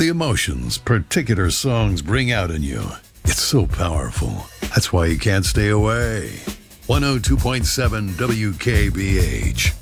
The emotions particular songs bring out in you. It's so powerful. That's why you can't stay away. 102.7 WKBH.